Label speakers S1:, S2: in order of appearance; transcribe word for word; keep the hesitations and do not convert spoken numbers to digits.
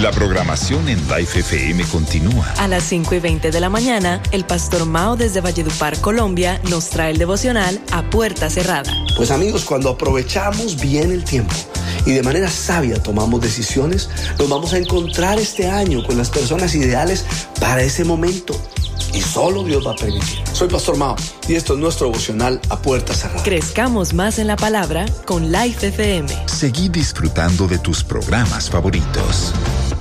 S1: La programación en Life F M continúa.
S2: A las cinco y veinte de la mañana, el Pastor Mao desde Valledupar, Colombia, nos trae el devocional A Puerta Cerrada.
S3: Pues amigos, cuando aprovechamos bien el tiempo y de manera sabia tomamos decisiones, nos vamos a encontrar este año con las personas ideales para ese momento. Y solo Dios va a permitir. Soy Pastor Mao y esto es nuestro devocional A Puerta Cerrada.
S2: Crezcamos más en la palabra con Life F M.
S1: Seguí disfrutando de tus programas favoritos.